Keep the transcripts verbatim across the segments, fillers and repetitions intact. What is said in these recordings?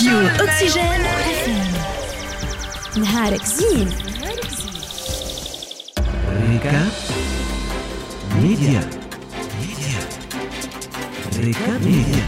راديو أكسجين نهارك زين. ريكاب ميديا ريكاب ميديا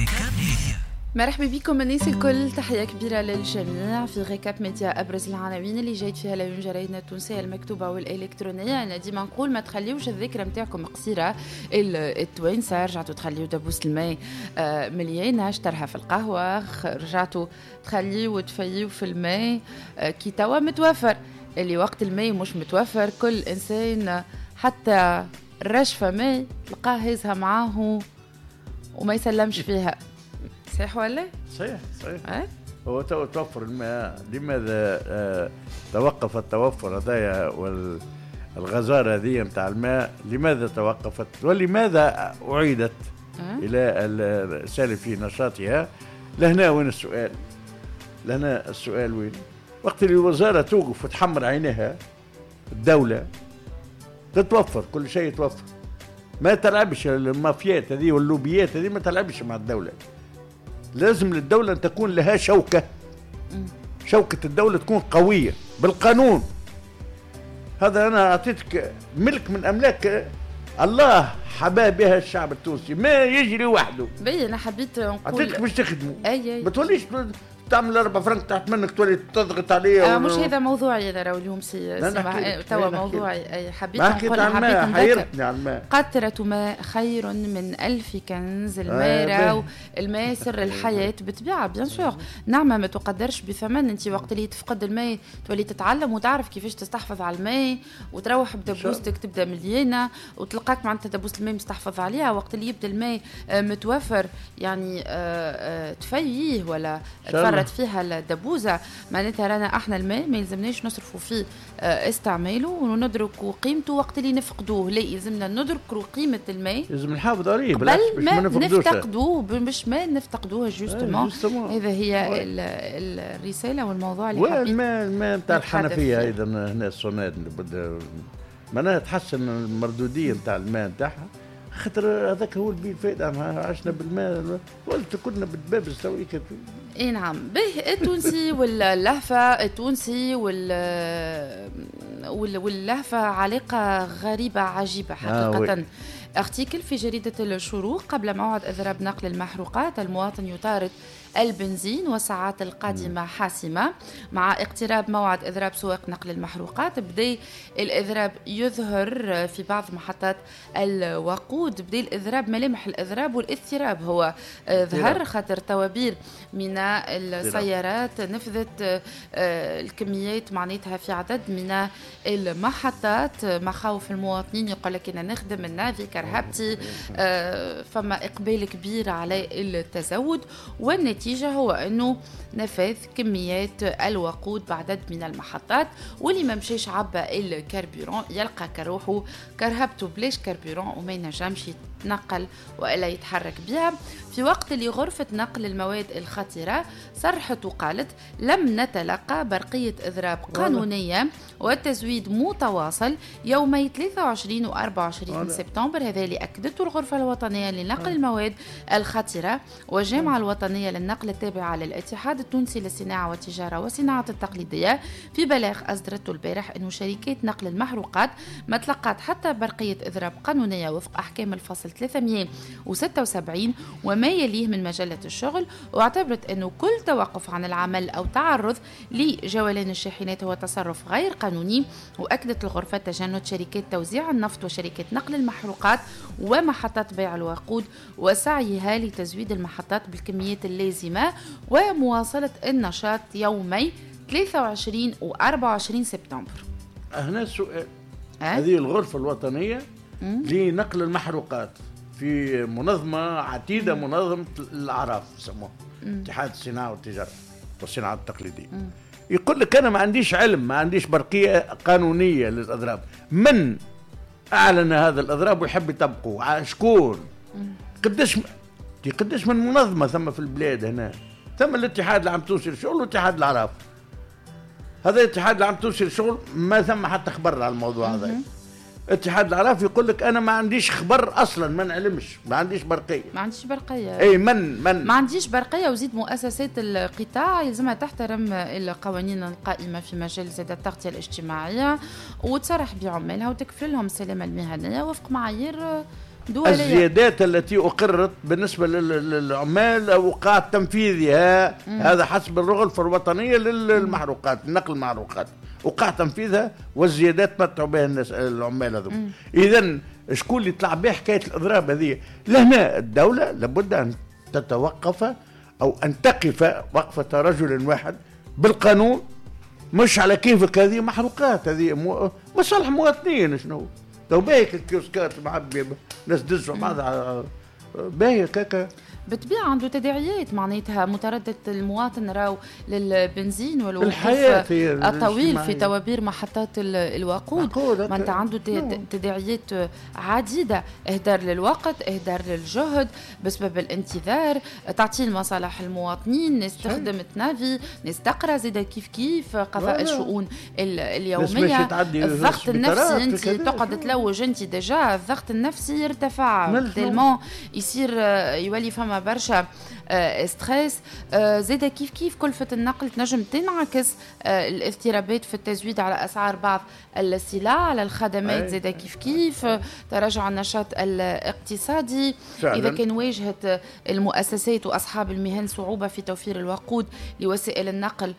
مرحبا بكم الناس الكل، تحية كبيرة للجميع في ريكاب ميديا. أبرز العناوين اللي جايت فيها ليون جرايدنا التونسية المكتوبة والإلكترونية. أنا ديما نقول ما تخليوش الذكرى متاعكم قصيرة. التوانسة رجعتوا تخليوا دبوس الماء مليانة اشترها في القهوة، رجعتوا تخليوا تفيوا في الماء كي توا متوفر. اللي وقت الماء مش متوفر كل إنسان حتى رشفة ماء تلقاه هزها معاه وما يسلمش فيها. صحيح ولا؟ صحيح صحيح. أه؟ هو تو توفر الماء، لماذا آه توقف التوفر هذايا والغزارة هذه متاع الماء؟ لماذا توقفت ولماذا أعيدت أه؟ إلى السالف في نشاطها؟ لهنا وين السؤال؟ لهنا السؤال وين؟ وقت اللي الوزارة توقف وتحمر عينها، الدولة تتوفر كل شيء يتوفر، ما تلعبش المافيات هذه واللوبيات هذه، ما تلعبش مع الدولة. لازم للدولة أن تكون لها شوكة، شوكة الدولة تكون قوية بالقانون. هذا أنا أعطيتك ملك من أملاك الله حبا بها الشعب التونسي، ما يجري وحده. بي أنا حبيت نقول أعطيتك باش تخدمه، أي أي ما توليش تعمل أربع فرنك تحت منك تولي تضغط عليه. آه مش هذا موضوعي أنا، راهو اليوم سي توا موضوعي. أي حبيت نقول حبيت حيرتني على الماء. قطرة ماء خير من ألف كنز. الماء راهو الماء سر الحياة بالطبيعة بيان سور. نعمة ما تقدرش بثمن. أنت وقت اللي تفقد الماء تولي تتعلم وتعرف كيفاش تستحفظ على الماء، وتروح بدبوستك تبدا مليانة وتلقاك معناتها دبوس الماء مستحفظ عليها. وقت اللي يبدا الماء متوفر يعني تفيه ولا تفرد فيها الدبوزة، معناتها رانا احنا الماء ما يلزمناش نصرفوا فيه استعماله وندركوا قيمته وقت اللي نفقدوه. لا، يلزمنا ندركوا قيمة الماء، لازم نحافظ عليه قبل ما نفتقدوه، باش ما نفتقدوه جوستومون. هذا هي الرسالة والموضوع اللي حبيت. والماء الماء نتاع الحنفية ايضا هنا الصونات معناها تحسن المردودية نتاع الماء نتاعها، خاطر هذاك هو اللي الفائدة. ما عشنا بالماء قلت كنا بالباب السوي كيف. اي نعم. به التونسي واللهفة التونسي وال واللهفة علاقة غريبة عجيبة حقيقة. آه ارتيكل في جريدة الشروق: قبل موعد إضراب نقل المحروقات المواطن يطارد البنزين والساعات القادمة حاسمة. مع اقتراب موعد إضراب سواق نقل المحروقات بدأ الإضراب يظهر في بعض محطات الوقود. بدأ الإضراب، ملامح الإضراب والاضطراب هو ظهر خاطر توابير من السيارات نفذت الكميات معناتها في عدد من المحطات. مخاوف المواطنين يقول لك أنا نخدم النافي كرهبتي، فما إقبال كبير على التزود، والنتيجة النتيجة هو أنه نفذ كميات الوقود بعدد من المحطات. واللي ما مشيش عبا الكربوران يلقى كروحه كرهبته بلاش كربوران وما ينجمش يتنقل وإلا يتحرك بها. في وقت اللي غرفة نقل المواد الخطرة صرحت وقالت لم نتلقى برقية إضراب قانونية والتزويد متواصل يومي ثلاثة وعشرين و أربعة وعشرين سبتمبر. هذا اللي أكدته الغرفة الوطنية لنقل المواد الخطرة والجامعة الوطنية للنقل التابعة للاتحاد التونسي للصناعة والتجارة والصناعة التقليدية في بلاغ أصدرته البارح أنه شركات نقل المحروقات ما تلقت حتى برقية إضراب قانونية وفق أحكام الفصل ثلاثمئة وستة وسبعين وما يليه من مجلة الشغل، واعتبرت أنه كل توقف عن العمل أو تعرض لجولان الشاحنات هو تصرف غير قانوني. وأكدت الغرفة تجند شركات توزيع النفط وشركات نقل المحروقات ومحطات بيع الوقود وسعيها لتزويد المحطات بالكميات اللازمة ومواصلة النشاط يومي ثلاثة وعشرين و أربعة وعشرين سبتمبر. هنا السؤال: أه؟ هذه الغرفة الوطنية مم؟ لنقل المحروقات في منظمة عتيدة، منظمة الأعراف يسموها اتحاد الصناعة والتجارة والصناعة التقليدية. مم. يقول لك أنا ما عنديش علم، ما عنديش برقية قانونية للأضراب. من أعلن هذا الأضراب ويحب يطبقه؟ شكون؟ قداش م... قداش من منظمة ثم في البلاد هنا؟ ثم الاتحاد العام التونسي للشغل واتحاد الأعراف. هذا الاتحاد العام التونسي للشغل ما ثم حتى خبر على الموضوع هذا. اتحاد الاعراف يقول لك انا ما عنديش خبر اصلا، ما نعلمش، ما عنديش برقيه، ما عنديش برقيه. اي من من ما عنديش برقيه. وزيد مؤسسات القطاع يلزمها تحترم القوانين القائمه في مجال زاد التغطيه الاجتماعيه وتصرح بعمالها وتكفل لهم السلامه المهنيه وفق معايير دوليه. الزيادات التي اقرت بالنسبه للعمال وقع تنفيذها هذا حسب الرغبه الوطنيه للمحروقات، نقل المحروقات وقع تنفيذها، والزيادات متعوا بها الناس العمال هذو. اذا شكون اللي طلع به حكايه الاضراب هذه؟ لهنا الدوله لابد ان تتوقف او ان تقف وقفه رجل واحد بالقانون، مش على كيفك. هذه محروقات، هذه مو... مصالح مواطنين. شنو تو باهيك الكيوسكات معبيه ناس دزوا بعضها باهيه كاكا. بالطبيعة عنده تداعيات، معناتها متردد المواطن راو للبنزين والوقوف الطويل في توابير محطات الوقود. ما انت عنده تداعيات عديدة، اهدار للوقت، اهدار للجهد بسبب الانتظار، تعطيل مصالح المواطنين، ناس تخدم تنافي، ناس تقرا زيدا كيف كيف قضاء الشؤون اليومية. الضغط النفسي انت تقعد تلوج انت ديجا الضغط النفسي يرتفع تلمون يصير يولي فما برشا آه ستريس. آه زيدا كيف كيف كلفة النقل تنجم تنعكس آه الاضطرابات في التزويد على أسعار بعض السلع، على الخدمات زيدا كيف كيف آه تراجع النشاط الاقتصادي فعلا. إذا كان واجهت المؤسسات وأصحاب المهن صعوبة في توفير الوقود لوسائل النقل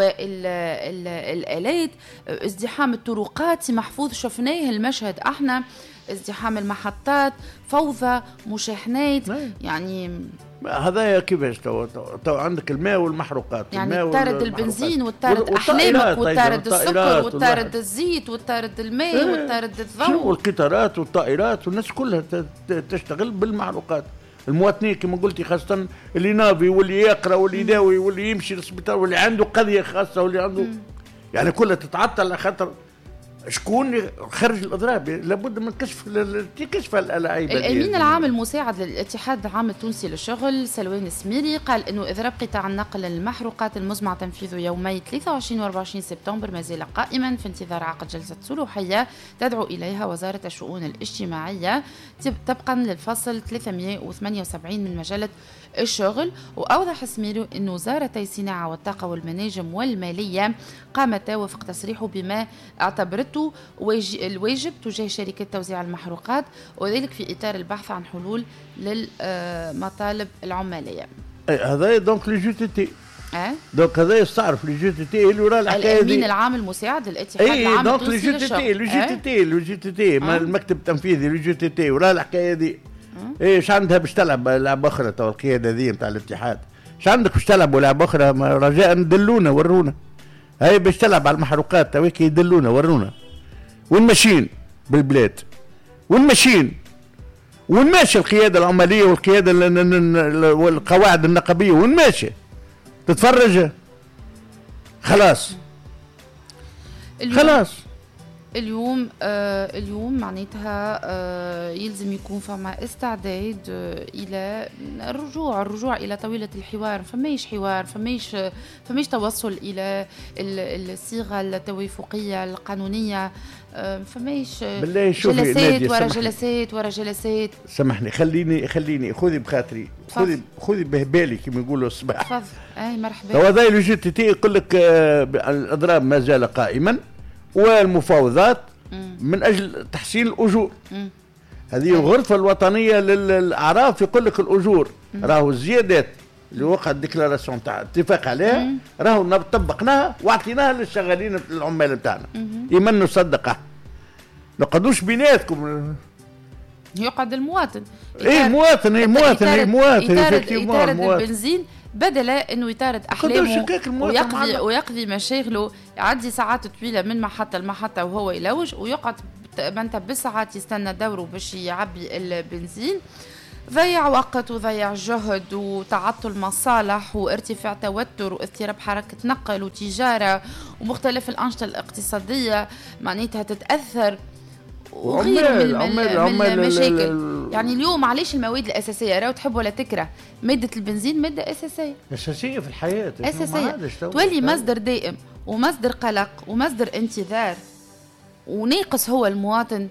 والآلات، آه ازدحام الطرقات محفوظ شفناه المشهد احنا، ازدحام المحطات، فوضى، مشاحنات. يعني هذا كيفاش تو تو عندك الماء والمحروقات، يعني تارد البنزين وتارد احلامك وتارد السكر وتارد الزيت وتارد الماء وتارد الضوء والقطارات والطائرات والناس كلها تشتغل بالمحروقات. المواطنين كما قلتي خاصة اللي نافي واللي يقرا واللي يداوي واللي يمشي للسبيطار واللي عنده قضية خاصة واللي عنده م. يعني كلها تتعطل على خاطر شكون خرج الاضراب. لابد من كشف كشف العيب. الامين العام المساعد للاتحاد العام التونسي للشغل سلوان السميري قال انه اضراب قطاع النقل للمحروقات المزمع تنفيذه يومي ثلاثة وعشرين وأربعة وعشرين سبتمبر ما زال قائما في انتظار عقد جلسه صلوحيه تدعو اليها وزاره الشؤون الاجتماعيه طبقا للفصل ثلاثمئة وثمانية وسبعين من مجله الشغل. واوضح السميري انه وزارتي الصناعه والطاقه والمناجم والماليه قامتا وفق تصريحه بما اعتبرته الواجب تجاه شركات توزيع المحروقات، وذلك في اطار البحث عن حلول للمطالب العماليه. هذا دونك لي جي تي تي اه دونك هذا يستعرف لي جي تي تي اللي ورا الحكايه الامين العام المساعد للاتحاد العام التونسي للشغل. اي دونك لي جي تي تي لي جي تي تي المكتب التنفيذي لي جي تي تي ورا الحكايه دي. ايش عندها باش تلعب لعبه اخرى؟ تو القياده ذي نتاع الاتحاد ايش عندك باش تلعبوا لعبه اخرى؟ رجاء دلونا ورونا. هاي باش تلعب على المحروقات تويك يدلونا ورونا وين ماشيين بالبلاد، وين ماشيين، وين ماشي القياده العماليه والقياده والقواعد النقابيه، وين ماشي تتفرج. خلاص خلاص اليوم آه اليوم معناتها آه يلزم يكون فما استعداد آه الى الرجوع الرجوع الى طاوله الحوار. فماش حوار، فماش فماش توصل الى الصيغه التوافقيه القانونيه، آه فماش جلسات ورا جلسات ورا جلسات. سامحني خليني خليني خذي بخاطري، خذي خذي بهبالي كما يقولوا الصباح. تفضل. اي مرحبا. تو هذا لو جي تي تي يقول لك آه الاضراب ما زال قائما والمفاوضات من اجل تحسين الاجور. مم. هذه الغرفه الوطنيه للاعراف يقول لك الاجور راهو الزيادات اللي وقع الديكلاراسيون تاع اتفاق عليها راهو طبقناها واعطيناها للشغالين العمال نتاعنا. يمن نصدقها نقعدوش بيناتكم. يقعد المواطن اي مواطن اي مواطن اي مواطن يطارد البنزين بدل انه يطارد احلامه ويقضي ويقضي مشاغله، يعدي ساعات طويله من محطه لمحطه وهو يلوج ويقعد منتها بالساعات يستنى دوره باش يعبي البنزين. ضيع وقت وضيع جهد وتعطل مصالح وارتفاع توتر واضطراب حركه نقل وتجاره ومختلف الانشطه الاقتصاديه معناتها تتاثر وغير من, من, من المشاكل. يعني اليوم علاش المواد الاساسيه راهو تحب ولا تكره ماده البنزين ماده اساسيه اساسيه في الحياه اساسيه تولي مصدر دائم ومصدر قلق ومصدر انتظار وناقص هو المواطن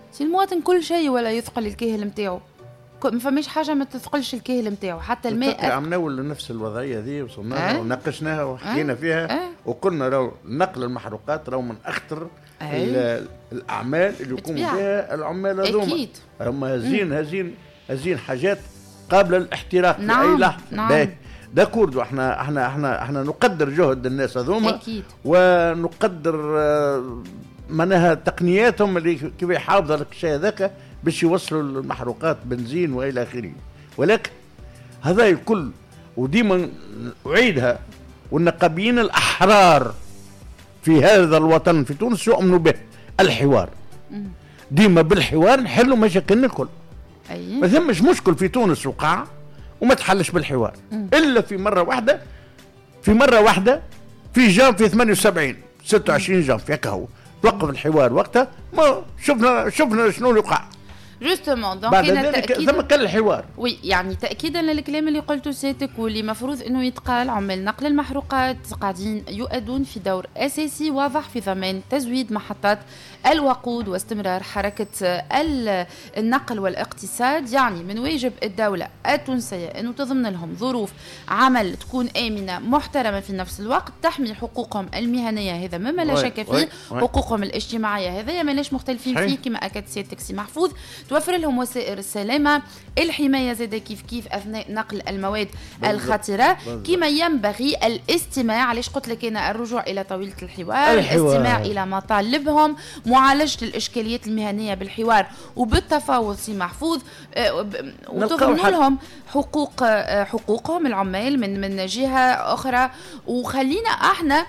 سي المواطن كل شيء ولا يثقل الكاهل نتاعو، ما فماش حاجه ما تثقلش الكاهل نتاعو، حتى الماء. عملنا نفس الوضعيه هذه وصلنا أه؟ وناقشناها وحكينا أه؟ فيها أه؟ وقلنا لو نقل المحروقات راهو من اخطر أه؟ الاعمال اللي يقوم بها العمال هذوما. اكيد هما هزين هزين هزين حاجات قابله للاحتراق نعم. في اي لحظه. نعم. داكورد، احنا احنا احنا احنا نقدر جهد الناس هذوما اكيد، ونقدر معناها تقنياتهم اللي كيف يحافظوا على الشيء هذاك باش يوصلوا المحروقات بنزين والى اخره. ولكن هذا الكل وديما اعيدها، والنقابيين الاحرار في هذا الوطن في تونس يؤمنوا به الحوار. ديما بالحوار نحلوا مشاكلنا الكل. أيه؟ ما ثمش مشكل في تونس وقع وما تحلش بالحوار مم. الا في مره واحده، في مره واحده في جام في ثمانية وسبعين ستة وعشرين جام في هكا هو توقف الحوار وقتها، ما شفنا شفنا شنو اللي وقع جوستومون. دونك بعد ذلك ثم كان الحوار. وي يعني تاكيدا للكلام اللي قلته سيادتك واللي مفروض انه يتقال، عمال نقل المحروقات قاعدين يؤدون في دور اساسي واضح في ضمان تزويد محطات الوقود واستمرار حركه النقل والاقتصاد. يعني من واجب الدوله التونسيه انه تضمن لهم ظروف عمل تكون امنه محترمه في نفس الوقت، تحمي حقوقهم المهنيه، هذا مما لا شك فيه، حقوقهم الاجتماعيه هذا ما لاش مختلفين فيه كما اكد سيادتك سي محفوظ، توفر لهم وسائل السلامة، الحماية زادة كيف كيف أثناء نقل المواد الخطرة، كما ينبغي الاستماع. علاش قلت لك أنا الرجوع إلى طاولة الحوار, الحوار. الاستماع إلى مطالبهم، معالجة الإشكاليات المهنية بالحوار وبالتفاوض سي محفوظ، وتضمن لهم حقوق حقوقهم العمال من من جهة أخرى. وخلينا احنا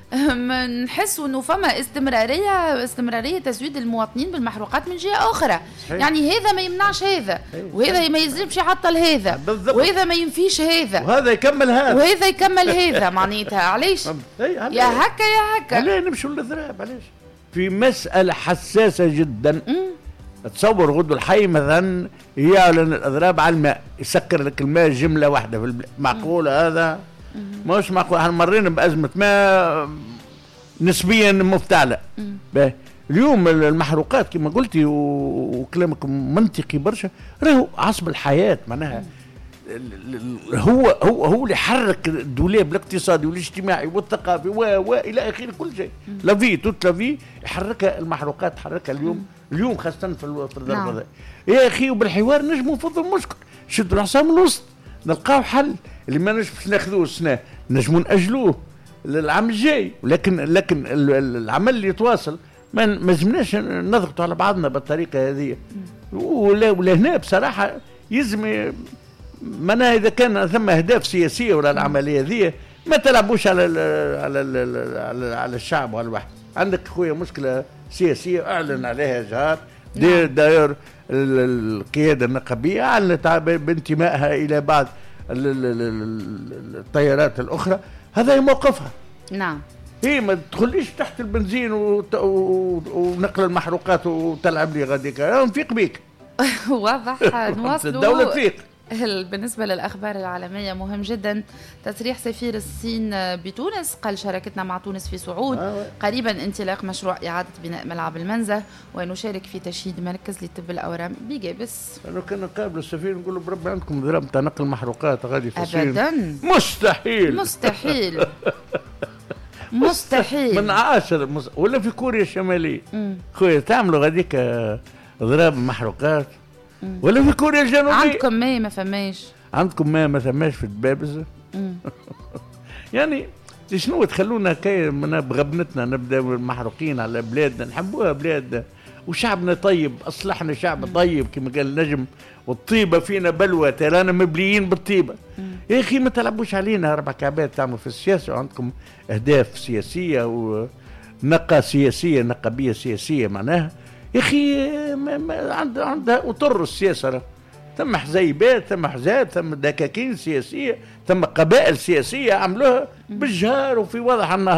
نحس انه فما استمراريه استمراريه تزويد المواطنين بالمحروقات من جهه اخرى. صحيح. يعني هذا ما يمنعش هذا، وهذا ما يلزمش يعطل هذا، وهذا ما ينفيش هذا، وهذا يكمل هذا، وهذا يكمل هذا. معناتها علاش يا هكا يا هكا علاه نمشوا للذراب؟ علاش في مساله حساسه جدا؟ م? تصور غدو الحي مثلا يعلن الاضراب على الماء، يسكر لك الماء جمله واحده في البلاد، معقول هذا؟ مش معقول. احنا مرينا بأزمة ماء نسبيا مفتعلة. اليوم المحروقات كما قلتي وكلامك منطقي برشا، راهو عصب الحياة معناها هو هو هو اللي يحرك الدولاب الاقتصادي والاجتماعي والثقافي والى اخره كل شيء. لافي توت لافي يحركها المحروقات، تحركها اليوم اليوم خاصة في الظرف هذا. يا اخي وبالحوار نجموا نفضوا المشكل، شدوا العصا من الوسط نلقاو حل. اللي ما نجمش ناخذوه السنه نجموا ناجلوه للعام الجاي، ولكن لكن العمل اللي يتواصل ما لازمناش نضغطوا على بعضنا بالطريقه هذه. ولا ولا هنا بصراحه يلزم معناها اذا كان ثم اهداف سياسيه ولا العمليه هذه ما تلعبوش على ال على ال على, على الشعب وعلى الواحد. عندك خويا مشكله سياسيه اعلن عليها جهات، دير داير القياده النقابيه اعلنت بانتمائها الى بعض الطيارات الاخرى، هذا موقفها. نعم. هي ما تدخليش تحت البنزين وت... ونقل المحروقات وتلعب لي غاديك، نفيق بيك. واضح. نواصلوا. الدولة تفيق. بالنسبة للأخبار العالمية مهم جدا تصريح سفير الصين بتونس، قال شراكتنا مع تونس في صعود، آه قريبا انطلاق مشروع إعادة بناء ملعب المنزه، ونشارك في تشييد مركز لطب الأورام بجابس. لو كنا نقابل السفير نقول له بربي عندكم ضرب تاع نقل محروقات غادي في الصين؟ أبدا مستحيل مستحيل مستحيل من عاشر مس... ولا في كوريا الشمالية خويا تعملوا غاديك ضراب محروقات، ولا في كوريا الجنوبية عندكم ماء ما فماش، عندكم ماء ما فماش في الدبابز. يعني شنو تخلونا كي من بغبنتنا نبدا محروقين على بلادنا، نحبوها بلادنا وشعبنا طيب، اصلحنا شعب طيب كما قال النجم، والطيبه فينا بلوى ترانا مبليين بالطيبه. يا اخي ما تلعبوش علينا اربع كعبات تعملوا في السياسه وعندكم اهداف سياسيه ونقا سياسيه نقابيه سياسيه معناها. يا اخي عندها عندها اطر السياسه، ثم حزيبات ثم احزاب ثم دكاكين سياسيه ثم قبائل سياسيه عملوها بالجهار وفي وضح النهار.